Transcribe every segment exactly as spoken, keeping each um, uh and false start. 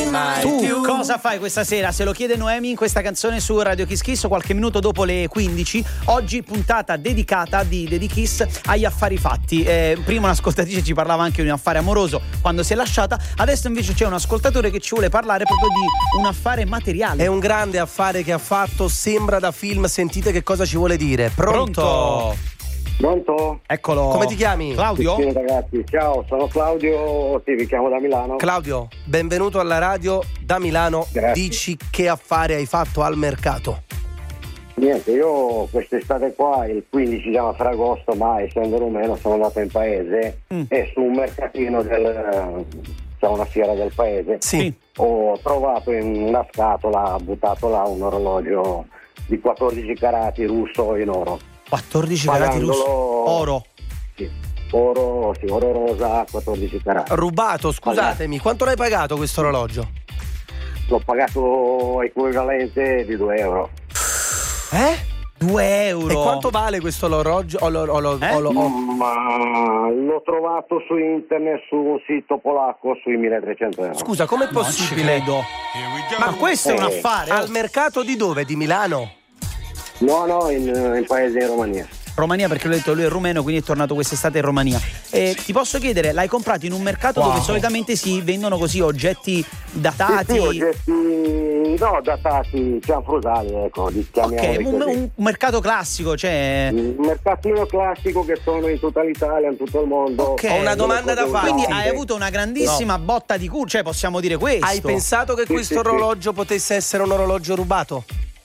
mai tu più. cosa fai questa sera? Se lo chiede Noemi in questa canzone su Radio Kiss Kiss, qualche minuto dopo le quindici. Oggi puntata dedicata di Dedi Kiss agli affari fatti. Eh, prima un'ascoltatrice ci parlava anche di un affare amoroso quando si è lasciata, adesso invece c'è un ascoltatore che ci vuole parlare proprio di un affare materiale. È un grande affare che ha fatto, sembra da film, sentite che cosa ci vuole dire. Pronto? Pronto? Pronto? Eccolo. Come ti chiami? Claudio? Sì, ragazzi, ciao, sono Claudio, sì, vi chiamo da Milano. Claudio, benvenuto alla radio da Milano. Grazie. Dici che affare hai fatto al mercato? Niente, io quest'estate qua, il quindici diciamo Ferragosto, ma essendo rumeno sono andato in paese Mm. e su un mercatino del, c'è una fiera del paese, Sì. ho trovato in una scatola, buttato là un orologio di quattordici carati russo in oro. quattordici carati Pagandolo- russo. Oro. Sì, oro, sì, oro rosa, quattordici carati. Rubato, scusatemi, quanto l'hai pagato questo orologio? L'ho pagato equivalente di due euro. Eh? due euro. E quanto vale questo orologio? O lo- o lo- Eh? o lo- o- Ma l'ho trovato su internet su un sito polacco sui milletrecento euro. Scusa, com'è Non ci possibile? credo. Ma questo è un Eh, affare. Al mercato di dove? Di Milano? No, no, in, in paese in Romania. Romania, perché l'ho detto, lui è rumeno, quindi è tornato quest'estate in Romania. E ti posso chiedere, l'hai comprato in un mercato Wow. dove solitamente si vendono così oggetti datati? Sì, sì, oggetti, no, datati, cianfrusali, ecco, li Ok, chiamiamoli un, così. un mercato classico, cioè. Un mercatino classico che sono in tutta l'Italia, in tutto il mondo. Ok. Ho una domanda da fare. Quindi No. hai avuto una grandissima botta di culo, cioè possiamo dire questo. Hai pensato che Sì, questo sì, sì. orologio potesse essere un orologio rubato?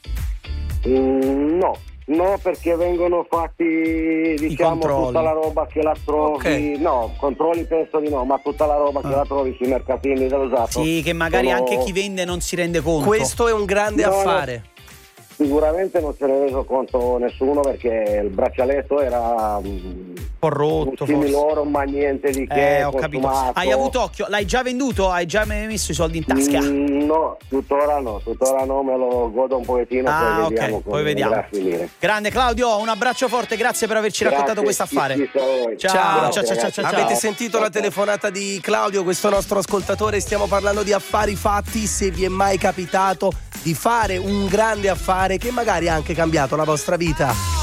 Mm, no, no, perché vengono fatti, diciamo, controlli. tutta la roba che la trovi. Ok. No, controlli penso di no, ma tutta la roba che la trovi sui mercatini dell'usato. Sì, che magari sono- anche chi vende non si rende conto. Questo è un grande No, no. affare. Sicuramente non se ne è reso conto nessuno perché il braccialetto era mm, un po' rotto, un simile forse. oro, ma niente di che. Eh, ho capito. consumato. Hai avuto occhio? L'hai già venduto? Hai già messo i soldi in tasca? Mm, no, tuttora no, tuttora no, me lo godo un pochettino, Ah, poi ok, vediamo poi come vediamo. andrà a finire. Grande Claudio, un abbraccio forte, grazie per averci raccontato questo Grazie, affare. chi- chi sa voi. Ciao, Ciao. ciao, ciao, ciao, Ragazzi. ciao. Avete sentito la telefonata di Claudio, questo nostro ascoltatore? Stiamo parlando di affari fatti. Se vi è mai capitato di fare un grande affare che magari ha anche cambiato la vostra vita.